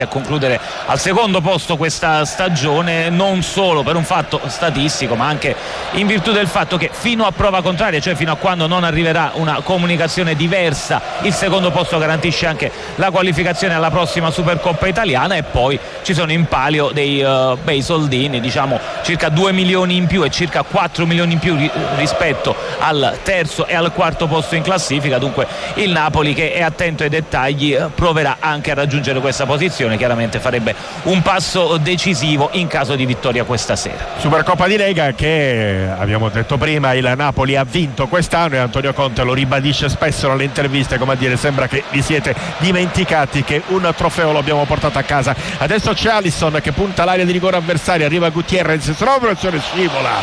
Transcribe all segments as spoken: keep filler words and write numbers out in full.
a concludere al secondo posto questa stagione, non solo per un fatto statistico ma anche in virtù del fatto che fino a prova contraria, cioè fino a quando non arriverà una comunicazione diversa, il secondo posto garantisce anche la qualificazione alla prossima Supercoppa italiana. E poi ci sono in palio dei uh, bei soldini, diciamo circa due milioni in più e circa quattro milioni in più ri- rispetto al terzo e al quarto posto in classifica. Dunque il Napoli, che è attento ai dettagli, proverà anche a raggiungere questa posizione, chiaramente farebbe un passo decisivo in caso di vittoria questa sera. Supercoppa di Lega che abbiamo detto prima il Napoli ha vinto quest'anno, e Antonio Conte lo ribadisce spesso nelle interviste, come a dire sembra che vi siete dimenticati che un trofeo lo abbiamo portato a casa. Adesso c'è Alisson che punta l'area di rigore avversaria, arriva Gutierrez, operazione scivola,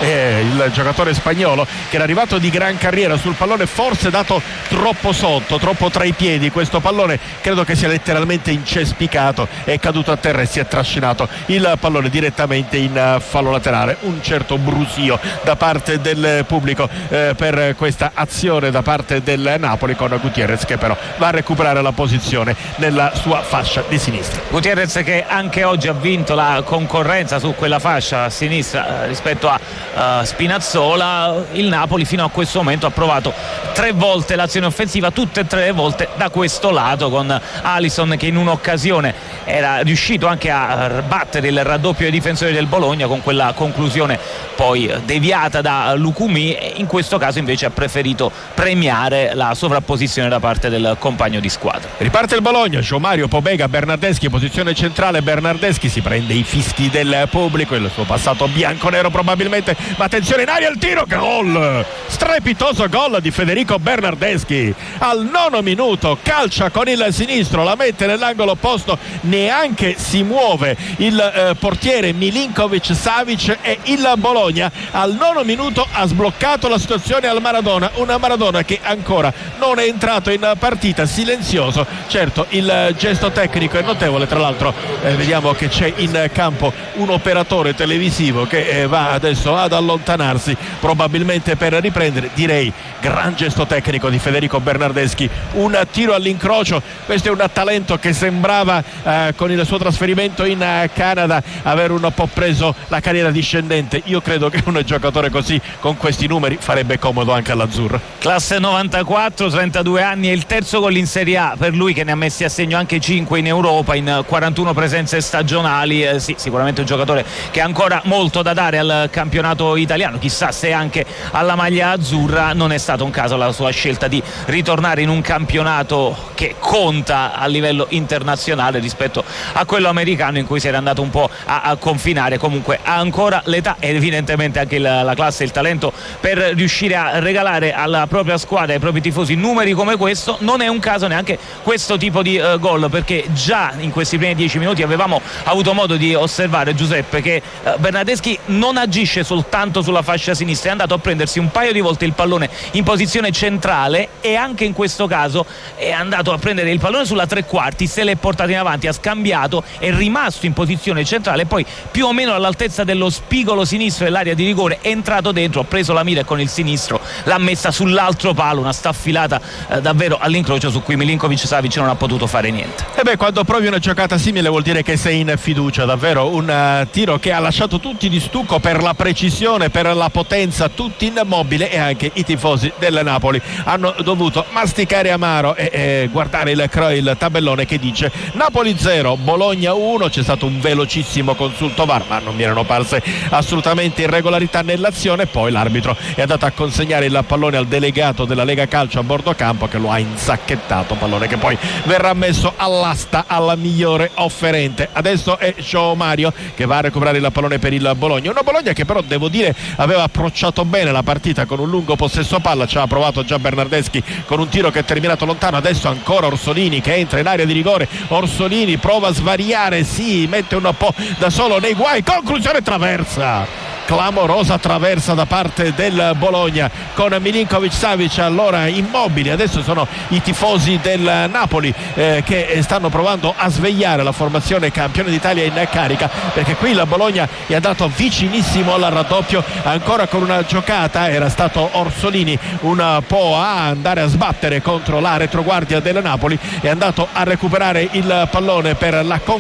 e il giocatore spagnolo che era arrivato di gran carriera sul pallone, forse dato troppo sotto, troppo tra i piedi, questo pallone credo che sia letteralmente incespicato, è caduto a terra e si è trascinato il pallone direttamente in fallo laterale. Un certo brusio da parte del pubblico eh, per questa azione da parte del Napoli, con Gutierrez che però va a recuperare la posizione nella sua fascia di sinistra. Gutierrez che anche oggi ha vinto la concorrenza su quella fascia a sinistra eh, rispetto a uh, Spinazzola. Il Napoli fino a questo momento ha provato tre volte l'azione offensiva, tutte e tre le volte da questo lato, con Alisson che in un'occasione era riuscito anche a battere il raddoppio dei difensori del Bologna con quella conclusione poi deviata da Lucumí, e in questo caso invece ha preferito premiare la sovrapposizione da parte del compagno di squadra. Riparte il Bologna, João Mario, Pobega, Bernardeschi, posizione centrale. Bernardeschi si prende i fischi del pubblico, il suo passato bianconero probabilmente, ma attenzione in aria il tiro, gol, strepitoso gol di Federico Bernardeschi al nono minuto, calcia con il sinistro, la mette nell'angolo opposto, neanche si muove il eh, portiere Milinkovic Savic, e il Bologna al nono minuto ha sbloccato la situazione al Maradona, una Maradona che ancora non è entrato in partita, silenzioso. Certo, il gesto tecnico è notevole, tra l'altro eh, vediamo che c'è in campo un operatore televisivo che eh, va adesso ad allontanarsi probabilmente per riprendere. Direi gran gesto tecnico di Federico Bernardeschi, un tiro all'incrocio, questo è un talento che sembrava eh, con il suo trasferimento in eh, Canada avere un po' preso la carriera discendente. Io credo che un giocatore così, con questi numeri, farebbe comodo anche all'azzurro. Classe novantaquattro, trentadue anni, è il terzo gol in Serie A per lui, che ne ha messi a segno anche cinque in Europa in quarantuno presenze stagionali. Eh, sì, sicuramente un giocatore che ha ancora molto da dare al campionato italiano, chissà se anche alla maglia azzurra. Non è stato un caso la sua scelta di ritornare in un campionato che conta a livello internazionale rispetto a quello americano, in cui si era andato un po' a, a confinare. Comunque ha ancora l'età e evidentemente anche il, la classe e il talento per riuscire a regalare alla propria squadra e ai propri tifosi numeri come questo. Non è un caso neanche questo tipo di uh, gol, perché già in questi primi dieci minuti avevamo avuto modo di osservare, Giuseppe, che uh, Bernardeschi non agisce soltanto sulla fascia sinistra, è andato a prendersi un paio di volte il pallone in posizione centrale, e anche in questo caso è andato a prendere il pallone sulla tre quarti, se l'è portato in avanti, ha scambiato, è rimasto in posizione centrale, poi più o meno all'altezza dello spigolo sinistro dell'area di rigore è entrato dentro, ha preso la mira e con il sinistro l'ha messa sull'altro palo, una staffilata eh, davvero all'incrocio su cui Milinkovic Savic non ha potuto fare niente. E beh, quando provi una giocata simile vuol dire che sei in fiducia, davvero un uh, tiro che ha lasciato tutti di stucco per la precisione, per la potenza, tutti immobili, e anche i tifosi del Napoli hanno dovuto masticare amaro e, e guardare il, il tabellone che dice Napoli zero, Bologna uno. C'è stato un velocissimo consulto V A R, ma non mi erano parse assolutamente irregolarità nell'azione. Poi l'arbitro è andato a consegnare il pallone al delegato della Lega Calcio a bordo campo, che lo ha insacchettato, pallone che poi verrà messo all'asta alla migliore offerente. Adesso è João Mario che va a recuperare il pallone per il Bologna, una Bologna che però devo dire aveva approcciato bene la partita con un lungo possesso palla. Ci ha provato già Bernardeschi con un tiro che è terminato lontano, adesso ancora Orsolini che entra in area di rigore. Orsolini prova a svariare, si mette un po' da solo nei guai, conclusione traversa, clamorosa traversa da parte del Bologna con Milinkovic Savic allora immobili. Adesso sono i tifosi del Napoli eh, che stanno provando a svegliare la formazione campione d'Italia in carica, perché qui la Bologna è andato vicinissimo al raddoppio, ancora con una giocata era stato Orsolini un po' a andare a sbattere contro la retroguardia del Napoli, è andato a recuperare il pallone per la conclusione